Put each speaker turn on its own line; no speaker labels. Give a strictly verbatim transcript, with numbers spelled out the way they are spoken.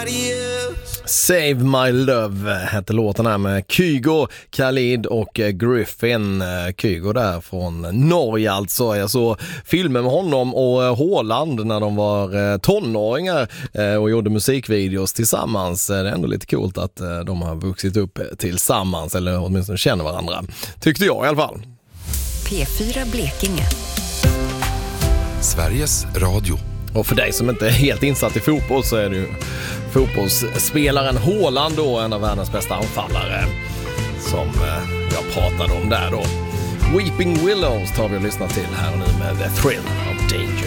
somebody else.
Save My Love hette låten här med Kygo, Khalid och Griffin. Kygo där från Norge alltså. Jag såg filmer med honom och Håland när de var tonåringar och gjorde musikvideos tillsammans. Det är ändå lite coolt att de har vuxit upp tillsammans, eller åtminstone känner varandra. Tyckte jag i alla fall.
P fyra Blekinge.
Sveriges Radio.
Och för dig som inte är helt insatt i fotboll så är det ju fotbollsspelaren Håland då, en av världens bästa anfallare, som jag pratade om där då. Weeping Willows tar vi och lyssnar till här och nu med The Thrill of Danger.